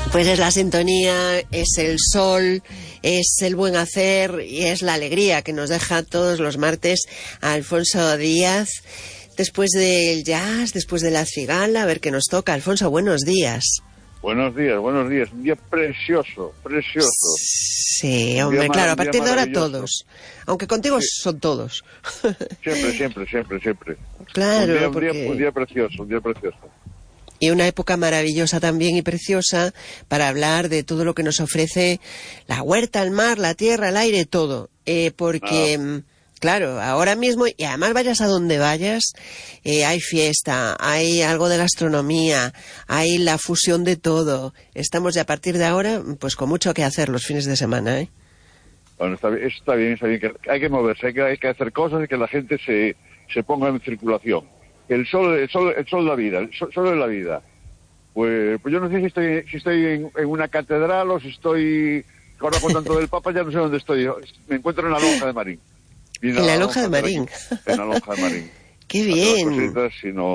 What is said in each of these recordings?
Pues es la sintonía, es el sol, es el buen hacer y es la alegría que nos deja todos los martes a Alfonso Díaz. Después del jazz, después de la cigala, a ver qué nos toca. Alfonso, buenos días. Buenos días, buenos días. Un día precioso, precioso. Sí, hombre, claro, a partir de ahora todos. Aunque contigo sí. Son todos. Siempre. Claro, un día precioso, un día precioso. Y una época maravillosa también y preciosa para hablar de todo lo que nos ofrece la huerta, el mar, la tierra, el aire, todo. Porque, claro, ahora mismo, y además vayas a donde vayas, hay fiesta, hay algo de gastronomía, hay la fusión de todo. Estamos ya a partir de ahora, pues con mucho que hacer los fines de semana, ¿eh? Bueno, está bien, que hay que moverse, hay que hacer cosas y que la gente se ponga en circulación. El sol de la vida, el sol de la vida. Pues yo no sé si estoy en una catedral o si estoy, ahora con tanto del Papa ya no sé dónde estoy. Me encuentro en la lonja de Marín. En la lonja de Marín. En la lonja de Marín. Qué bien. Cositas,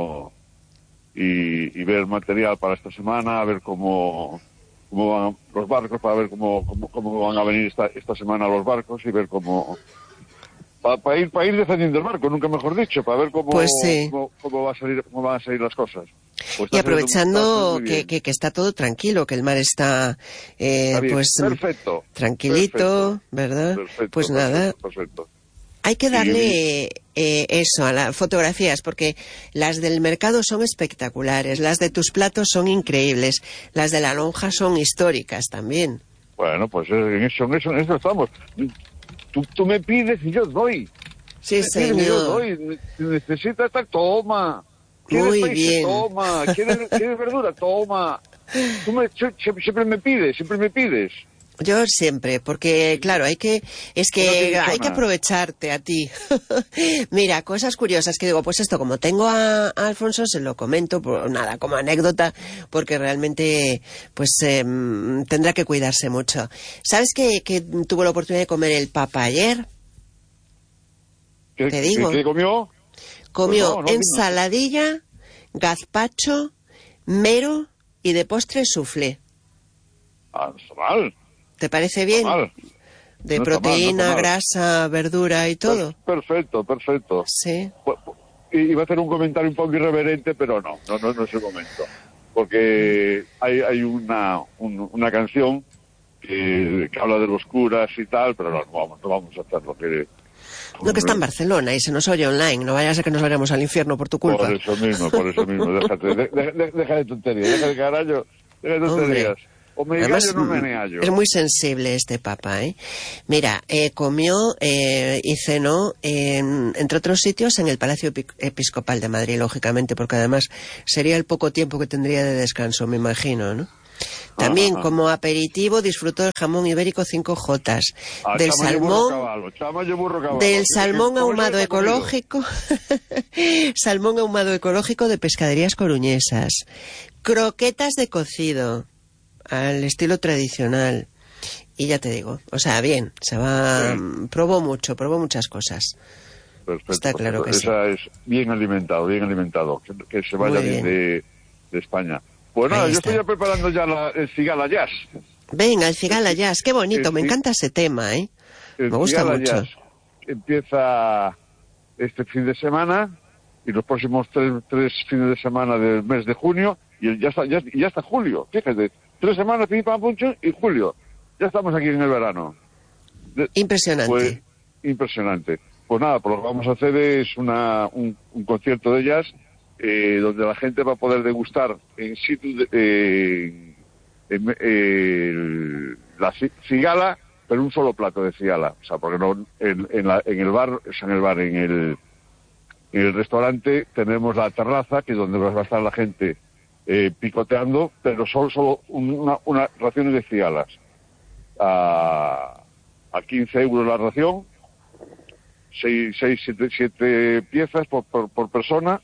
y ver material para esta semana, a ver cómo van los barcos, para ver cómo van a venir esta semana los barcos y ver cómo... Para ir defendiendo el barco, nunca mejor dicho, para ver cómo van a salir las cosas. Pues y aprovechando que está todo tranquilo, que el mar está, pues perfecto, tranquilito, perfecto, ¿verdad? Perfecto, pues nada, perfecto. Hay que darle eso a las fotografías, porque las del mercado son espectaculares, las de tus platos son increíbles, las de la lonja son históricas también. Bueno, pues en eso estamos. Tú me pides y yo doy. Sí, señor. Yo doy. Necesitas estar, toma. Muy paice? bien. Toma. ¿Quieres verdura? Toma. Siempre me pides. Yo siempre, porque claro, hay que aprovecharte a ti. Mira, cosas curiosas que digo, pues esto, como tengo a Alfonso, se lo comento, pues nada, como anécdota, porque realmente, pues tendrá que cuidarse mucho. ¿Sabes que tuvo la oportunidad de comer el Papa ayer? ¿Te digo? ¿Qué comió? Comió ensaladilla, gazpacho, mero y de postre soufflé. No está mal. ¿Te parece bien? De no proteína, no grasa, verdura y todo. Perfecto. Sí. Iba a hacer un comentario un poco irreverente, pero no es el momento. Porque hay una canción que habla de los curas y tal, pero no vamos a hacer lo que... No, que está en Barcelona y se nos oye online. No vaya a ser que nos vayamos al infierno por tu culpa. Por eso mismo. Deja de tonterías, deja de carallo, deja de tonterías. Hombre. O me Además, gallo, no me gallo. Es muy sensible este Papa, ¿eh? Mira, comió y cenó, entre otros sitios, en el Palacio Episcopal de Madrid, lógicamente, porque además sería el poco tiempo que tendría de descanso, me imagino, ¿no? También como aperitivo disfrutó del jamón ibérico 5J, del salmón ahumado ecológico, salmón ahumado ecológico de Pescaderías Coruñesas, croquetas de cocido al estilo tradicional, y ya te digo, o sea, bien, probó muchas cosas. Perfecto, está claro que esa es bien alimentado, que se vaya bien de España. Pues nada, yo estoy ya preparando ya el Cigala Jazz. Venga, el Cigala Jazz, qué bonito, me encanta ese tema, ¿eh? Me gusta mucho. Jazz empieza este fin de semana y los próximos tres fines de semana del mes de junio, y ya está julio, fíjate, 3 semanas, pim pam puncho, y julio. Ya estamos aquí en el verano. Impresionante. Pues, impresionante. Pues nada, pues lo que vamos a hacer es un concierto de jazz donde la gente va a poder degustar in situ la cigala, pero un solo plato de cigala. O sea, porque no en el restaurante tenemos la terraza, que es donde va a estar la gente picoteando, pero solo una raciones de cigalas. A 15 euros la ración, 7 piezas por persona,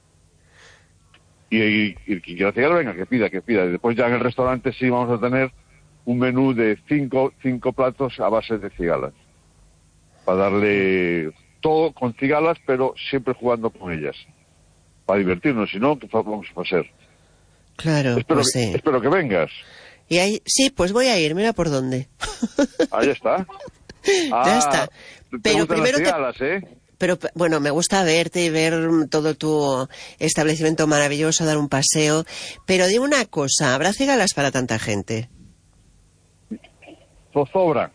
y quien quiera cigala, venga, que pida. Y después ya en el restaurante sí vamos a tener un menú de 5 platos a base de cigalas, para darle todo con cigalas, pero siempre jugando con ellas, para divertirnos, si no, ¿qué vamos a hacer? Claro, Espero que vengas. Y ahí, sí, pues voy a ir, mira por dónde. Ahí está. Ya está. Pero primero las cigalas, Pero bueno, me gusta verte y ver todo tu establecimiento maravilloso, dar un paseo. Pero dime una cosa, ¿habrá cigalas para tanta gente? Zozobra.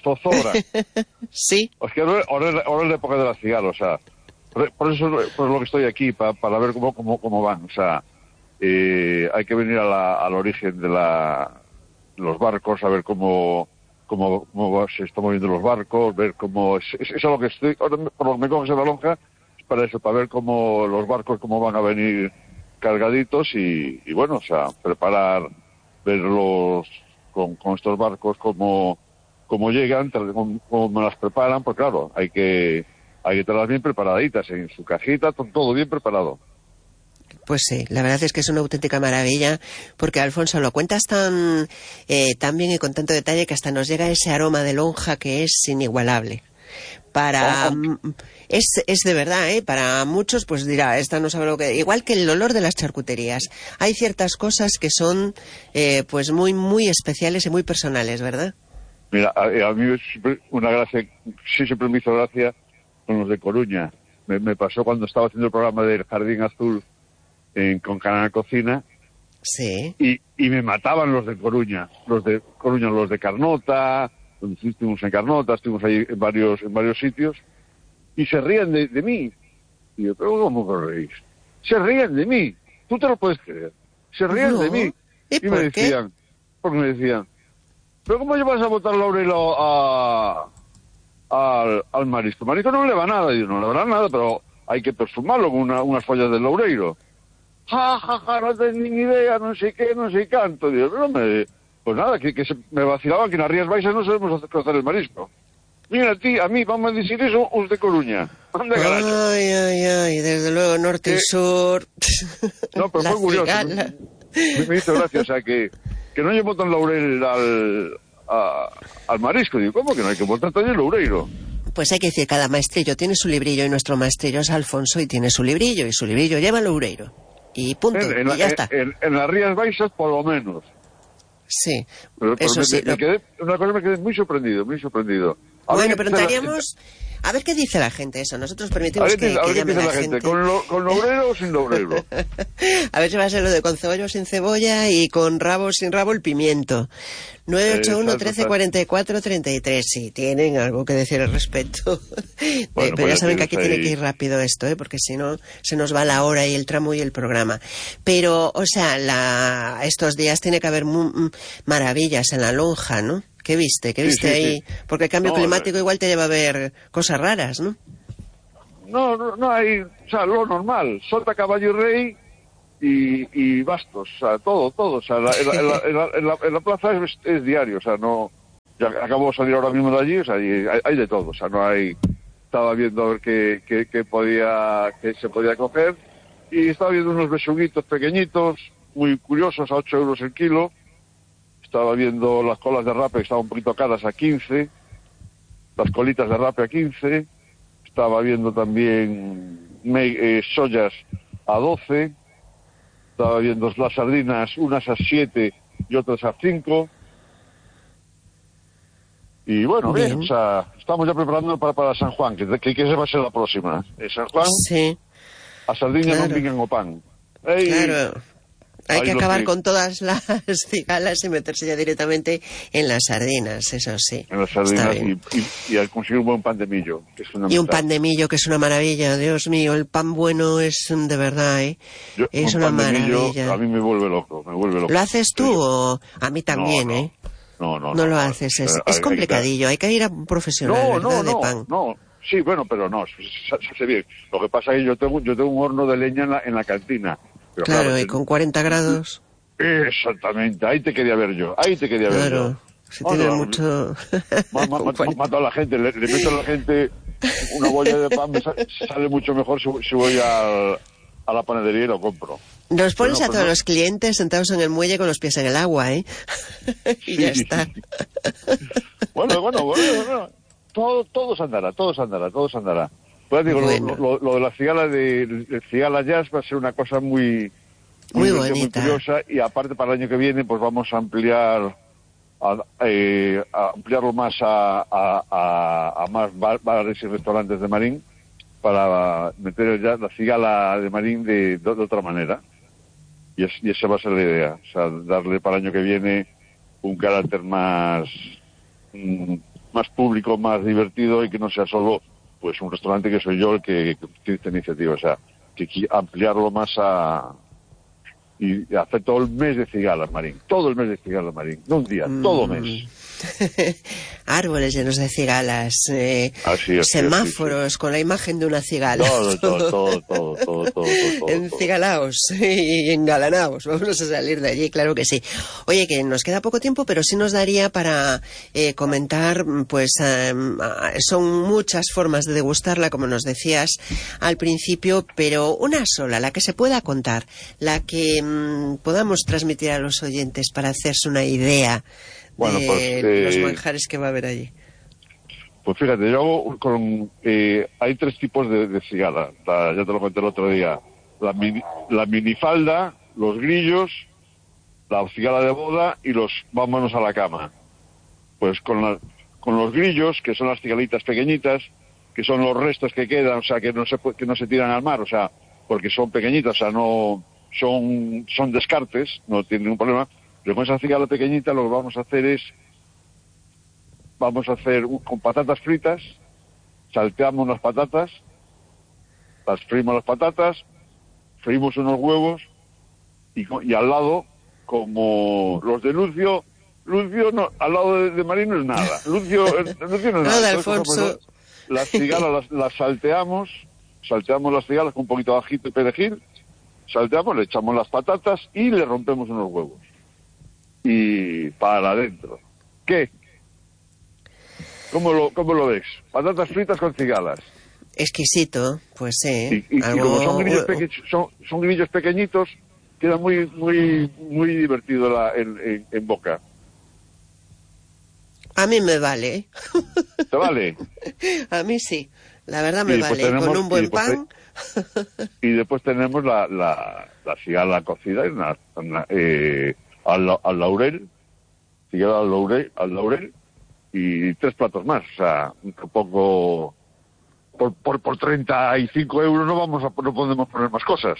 Sí. Es que ahora es la época de las cigalas, o sea, por eso por lo que estoy aquí, para ver cómo van, o sea, hay que venir al origen de los barcos, a ver cómo se están moviendo los barcos, ver cómo es a lo que estoy, ahora por lo que me coges en la lonja, es para eso, para ver cómo los barcos cómo van a venir cargaditos y bueno, o sea, preparar, verlos con estos barcos cómo llegan, cómo me las preparan, pues claro, hay que tenerlas bien preparaditas, en su cajita, todo bien preparado. Pues sí, la verdad es que es una auténtica maravilla, porque Alfonso lo cuentas tan bien y con tanto detalle que hasta nos llega ese aroma de lonja que es inigualable. Es de verdad, para muchos pues dirá, esta no sabe lo que... Igual que el olor de las charcuterías. Hay ciertas cosas que son pues muy, muy especiales y muy personales, ¿verdad? Mira, a mí siempre me hizo gracia con los de Coruña. Me pasó cuando estaba haciendo el programa del Jardín Azul con Canal Cocina. Sí. Y me mataban los de Coruña. Los de Carnota, donde estuvimos en Carnota, estuvimos ahí en varios sitios, y se rían de mí. Y yo, pero ¿cómo corréis? Se rían de mí. ¿Tú te lo puedes creer? Se rían de mí. ¿Y me decían, porque me decían, ¿pero cómo llevas a botar laurelo al marisco? El marisco no le va nada. Y yo, no le va nada, pero hay que perfumarlo con unas follas de laureiro. Ja, no tengo ni idea, no sé qué, no sé canto. Digo, pues nada, que me vacilaban que en las Rías Baixas no sabemos hacer el marisco. Mira, a mí, vamos a decir eso, os de Coruña. Ay, desde luego, norte y sur. No, pero fue curioso. Me hizo gracia, o sea, que no llevo tan laurel al marisco. Digo, ¿cómo que no hay que botar también laureiro? Pues hay que decir, cada maestrillo tiene su librillo y nuestro maestrillo es Alfonso y tiene su librillo y su librillo lleva laureiro. Y punto, y ya está. En las Rías Baixas, por lo menos. Sí, pero eso sí. Una cosa me quedé muy sorprendido. Bueno, pero entraríamos... A ver qué dice la gente eso. Nosotros permitimos que llame la gente. ¿Con laurero o sin laurero? A ver si va a ser lo de con cebolla o sin cebolla y con rabo o sin rabo el pimiento. 981 13 44 33. Si tienen algo que decir al respecto. Bueno, pero ya saben que aquí ahí tiene que ir rápido esto, porque si no se nos va la hora y el tramo y el programa. Pero, o sea, estos días tiene que haber maravillas en la lonja, ¿no? ¿Qué viste Sí, ahí? sí. Porque el cambio climático igual te lleva a ver cosas raras, ¿no? No hay, o sea, lo normal, sota, caballo y rey y bastos, o sea, todo, o sea, en la plaza es diario, o sea, no, ya acabo de salir ahora mismo de allí, o sea, hay de todo, o sea, no hay, estaba viendo a ver qué se podía coger, y estaba viendo unos besuguitos pequeñitos, muy curiosos, a 8 euros el kilo. Estaba viendo las colas de rape que estaban un poquito caras a 15, las colitas de rape a 15, estaba viendo también soyas a 12, estaba viendo las sardinas, unas a 7 y otras a 5, y bueno, bien, o sea, estamos ya preparando para San Juan, que esa va a ser la próxima. San Juan, sí. A sardiña Claro. non pican o pan. Claro. Hay que acabar que... con todas las cigalas y meterse ya directamente en las sardinas, eso sí. En las sardinas y al conseguir un buen pan de millo, que es una Y un pan de millo, que es una maravilla, Dios mío, el pan bueno es de verdad, es una maravilla. A mí me vuelve loco. ¿Lo haces tú o...? A mí también, No. No lo haces, es complicadillo, hay que ir a un profesional, ¿verdad? De pan. No. Sí, bueno, pero no, se hace bien. Lo que pasa es que yo tengo un horno de leña en la cantina. Pero claro, y con 40 grados. Exactamente, ahí te quería ver yo. Claro, si tienes mucho... Mato a la gente, le meto a la gente una bolla de pan, me sale mucho mejor si voy a la panadería y lo compro. Nos pones a todos los clientes sentados en el muelle con los pies en el agua, y ya está. Bueno. Todo se andará. Pues digo, bueno. Lo de la cigala de Cigala Jazz va a ser una cosa muy Muy divertida, bonita. muy curiosa, y aparte para el año que viene pues vamos a ampliar a ampliarlo más a más bares y restaurantes de Marín, para meter ya la cigala de Marín de otra manera. Y esa va a ser la idea, o sea, darle para el año que viene un carácter más público, más divertido, y que no sea solo pues un restaurante que soy yo el que tiene esta iniciativa, o sea, que ampliarlo más y hacer todo el mes de cigalas, Marín, todo el mes de cigalas, Marín, no un día, todo mes. Árboles llenos de cigalas, Así es, semáforos sí. con la imagen de una cigala. Todo. Encigalaos y engalanaos. Vamos a salir de allí, claro que sí. Oye, que nos queda poco tiempo, pero sí nos daría para comentar, pues son muchas formas de degustarla, como nos decías al principio, pero una sola, la que se pueda contar, la que podamos transmitir a los oyentes para hacerse una idea de los manjares que va a haber allí. Pues fíjate, yo hago hay 3 tipos de cigala, ya te lo conté el otro día. La minifalda, los grillos, la cigala de boda y los vámonos a la cama. Pues con los grillos, que son las cigalitas pequeñitas, que son los restos que quedan, o sea, que no se tiran al mar, o sea, porque son pequeñitas, o sea, no son descartes, no tienen ningún problema. Pero con esa cigala pequeñita lo que vamos a hacer con patatas fritas, salteamos las patatas, las freímos las patatas, freímos unos huevos y al lado, como los de Lucio no, al lado de Marín no es nada. Lucio no es nada. De Alfonso. Las cigalas las salteamos las cigalas con un poquito de ajito y perejil, salteamos, le echamos las patatas y le rompemos unos huevos. Y para adentro. ¿Qué? ¿Cómo lo ves? Patatas fritas con cigalas. Exquisito, pues sí. Y como son grillos pequeñitos, queda muy muy divertido en boca. A mí me vale. ¿Te vale? A mí sí. La verdad me vale. Con un buen pan. Y después tenemos la cigala cocida al laurel, cigala al laurel y 3 platos más, o sea, un poco por 35 euros no podemos poner más cosas.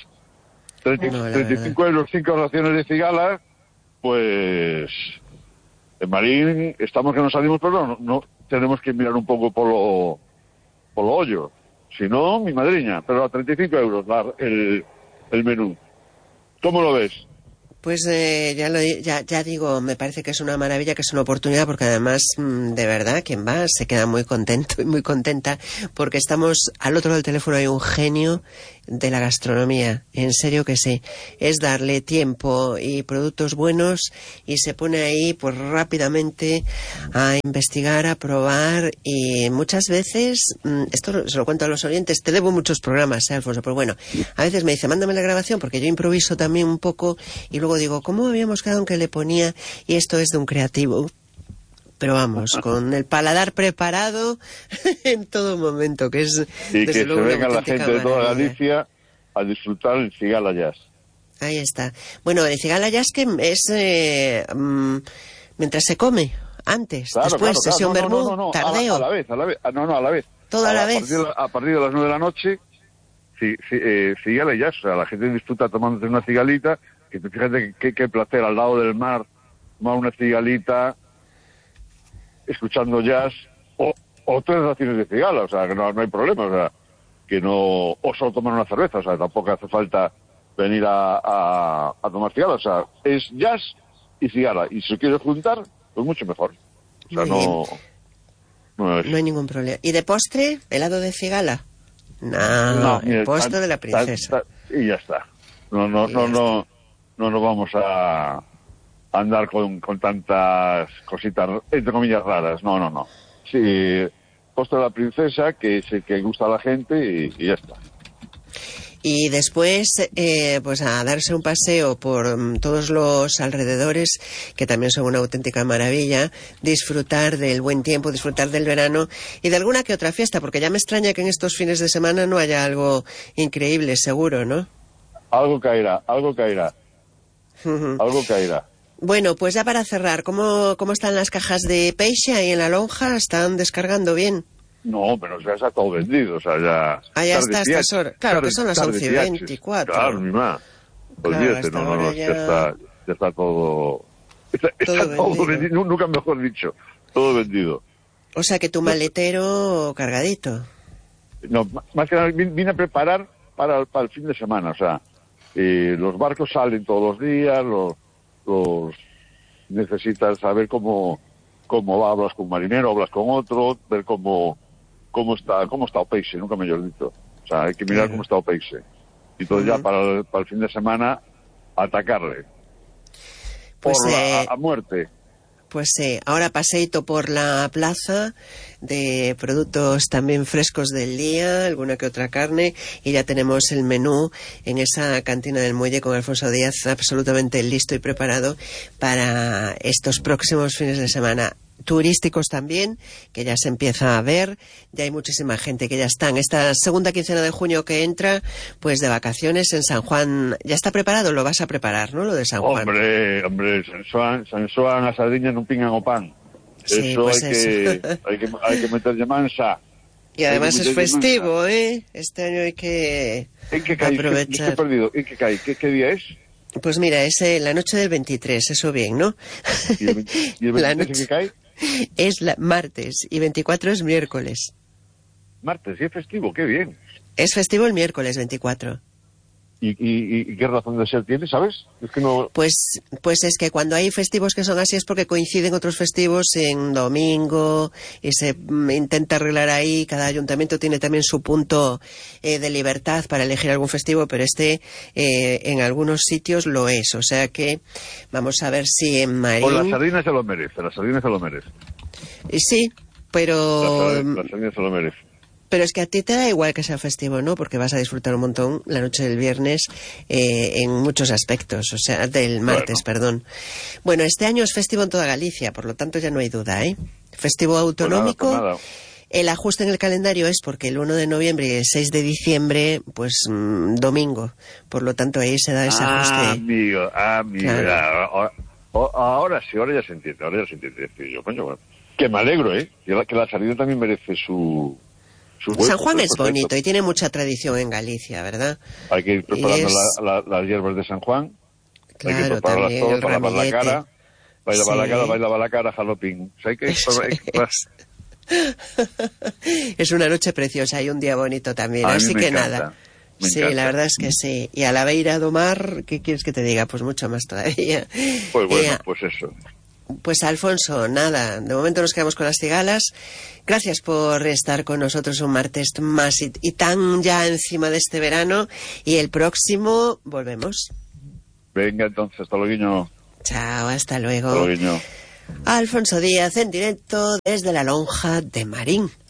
35 euros, 5 raciones de cigala, pues en Marín estamos que no salimos, pero no tenemos que mirar un poco por lo hoyo, si no, mi madriña, pero a 35 euros el menú. ¿Cómo lo ves? Pues ya digo, me parece que es una maravilla, que es una oportunidad, porque además, de verdad, quien va se queda muy contento y muy contenta, porque estamos al otro lado del teléfono, hay un genio de la gastronomía, en serio que sí. Es darle tiempo y productos buenos y se pone ahí pues rápidamente a investigar, a probar, y muchas veces, esto se lo cuento a los oyentes, te debo muchos programas, Alfonso, pero bueno, a veces me dice, mándame la grabación, porque yo improviso también un poco, y luego digo, ¿cómo habíamos quedado en que le ponía? Y esto es de un creativo. Pero vamos, con el paladar preparado en todo momento, que es y desde que luego se venga una la gente auténtica de toda maravilla. Galicia a disfrutar el Cigala Jazz. Ahí está. Bueno, el Cigala Jazz que es mientras se come, antes, Claro, después, claro, sesión vermú, no, tardeo. a la vez. A la vez. Todo a la vez. A partir de las 9 de la noche, Cigala Jazz, o sea, la gente disfruta tomándose una cigalita, que fíjate qué placer al lado del mar, tomar una cigalita, escuchando jazz, o 3 raciones de cigala, o sea, que no hay problema, o sea, que no, o solo tomar una cerveza, o sea, tampoco hace falta venir a tomar cigala, o sea, es jazz y cigala, y si se quiere juntar, pues mucho mejor. O sea, no hay ningún problema. ¿Y de postre, helado de cigala? No, el postre de la princesa. Y ya está. No nos vamos a andar con tantas cositas, entre comillas, raras. No. Sí, postre de la princesa, que gusta a la gente y ya está. Y después, pues a darse un paseo por todos los alrededores, que también son una auténtica maravilla, disfrutar del buen tiempo, disfrutar del verano y de alguna que otra fiesta, porque ya me extraña que en estos fines de semana no haya algo increíble, seguro, ¿no? Algo caerá. Algo caerá. Bueno, pues ya para cerrar, ¿cómo están las cajas de peixe ahí en la lonja? ¿Están descargando bien? No, pero ya está todo vendido, o sea, ya... Ah, ya está a estas horas. Claro, que son las 11:24. Claro, mi mamá. Claro, Olvídate, no, ya está todo... Está todo vendido, nunca mejor dicho, todo vendido. O sea que tu maletero cargadito. No, más que nada vine a preparar para el fin de semana, o sea, los barcos salen todos los días, los necesitas saber cómo va, hablas con un marinero, hablas con otro, ver cómo está o peixe, nunca mejor dicho. O sea, hay que mirar cómo está o peixe. Y todo ya para el fin de semana atacarle. Pues, a muerte. Pues sí, ahora paseito por la plaza de productos también frescos del día, alguna que otra carne, y ya tenemos el menú en esa cantina del muelle con Alfonso Díaz absolutamente listo y preparado para estos próximos fines de semana. Turísticos también, que ya se empieza a ver, ya hay muchísima gente que ya está en esta segunda quincena de junio que entra, pues de vacaciones en San Juan. ¿Ya está preparado? Lo vas a preparar, ¿no? Lo de San Juan. Hombre, San Xoán, a sardiña non pingan o pan. Sí, eso, pues hay que meterle mansa. Y además es festivo, ¿eh? Este año hay que aprovechar. Estoy perdido. ¿En qué cae? ¿Qué día es? Pues mira, es la noche del 23, eso bien, ¿no? ¿Y el 23 en qué cae? Es martes y 24 es miércoles. Martes, y es festivo, qué bien. Es festivo el miércoles 24. ¿Y qué razón de ser tiene, sabes? Es que no... Pues es que cuando hay festivos que son así es porque coinciden otros festivos en domingo y se intenta arreglar ahí. Cada ayuntamiento tiene también su punto de libertad para elegir algún festivo, pero en algunos sitios lo es. O sea que vamos a ver si en Marín... O la sardina se lo merece, Sí, pero... La sardina se lo merece. Pero es que a ti te da igual que sea festivo, ¿no? Porque vas a disfrutar un montón la noche del viernes en muchos aspectos, o sea, del martes, perdón. Bueno, este año es festivo en toda Galicia, por lo tanto ya no hay duda, ¿eh? Festivo autonómico. Pues nada. El ajuste en el calendario es porque el 1 de noviembre y el 6 de diciembre, pues domingo. Por lo tanto, ahí se da ese ajuste. Amigo. Claro. Ahora sí, ahora ya se entiende. Yo, coño, bueno, que me alegro, ¿eh? Que la salida también merece su San Juan es bonito y tiene mucha tradición en Galicia, ¿verdad? Hay que ir preparando las hierbas de San Juan. Claro, hay que prepararlas también, todas para lavar la cara. Baila la cara, jalopín. O sea, es una noche preciosa y un día bonito también, así que nada. Sí, la verdad es que sí. Y a la beira do mar, ¿qué quieres que te diga? Pues mucho más todavía. Pues bueno, pues eso. Pues Alfonso, nada, de momento nos quedamos con las cigalas. Gracias por estar con nosotros un martes más y tan ya encima de este verano. Y el próximo volvemos. Venga, entonces, hasta luego. Chao, hasta luego. Hasta luego. Alfonso Díaz en directo desde la lonja de Marín.